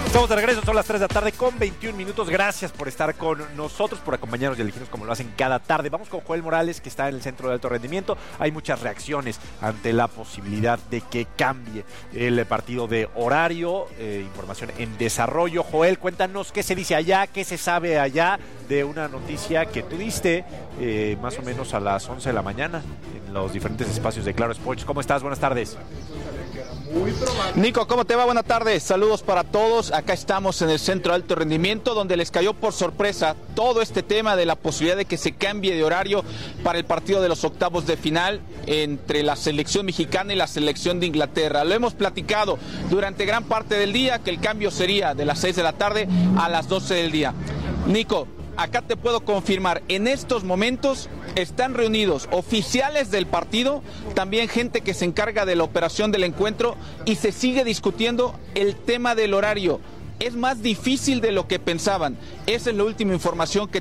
Estamos de regreso, son las 3 de la tarde con 21 minutos. Gracias por estar con nosotros, por acompañarnos y elegirnos como lo hacen cada tarde. Vamos con Joel Morales, que está en el Centro de Alto Rendimiento. Hay muchas reacciones ante la posibilidad de que cambie el partido de horario. Información en desarrollo. Joel, cuéntanos qué se dice allá, qué se sabe allá de una noticia que tú diste más o menos a las 11 de la mañana en los diferentes espacios de Claro Sports. ¿Cómo estás? Buenas tardes. Nico, ¿cómo te va? Buenas tardes, saludos para todos. Acá estamos en el Centro de Alto Rendimiento, donde les cayó por sorpresa todo este tema de la posibilidad de que se cambie de horario para el partido de los octavos de final entre la selección mexicana y la selección de Inglaterra. Lo hemos platicado durante gran parte del día, que el cambio sería de las 6 de la tarde a las 12 del día. Nico, acá te puedo confirmar, en estos momentos están reunidos oficiales del partido, también gente que se encarga de la operación del encuentro, y se sigue discutiendo el tema del horario. Es más difícil de lo que pensaban. Esa es la última información que